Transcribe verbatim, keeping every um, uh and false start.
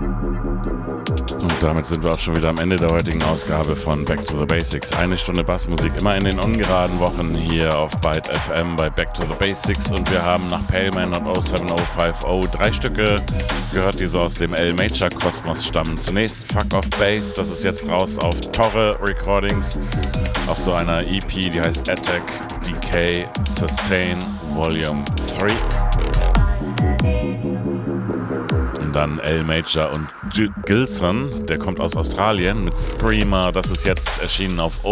Und damit sind wir auch schon wieder am Ende der heutigen Ausgabe von Back to the Basics. Eine Stunde Bassmusik, immer in den ungeraden Wochen hier auf Byte F M bei Back to the Basics. Und wir haben nach Paleman und oh seven oh five oh drei Stücke gehört, die so aus dem L-Major-Kosmos stammen. Zunächst Fuck Off Bass, das ist jetzt raus auf Torre Recordings, auf so einer E P, die heißt Attack, Decay, Sustain, Volume drei. Und dann L-Major und Gilson, der kommt aus Australien mit Screamer, das ist jetzt erschienen auf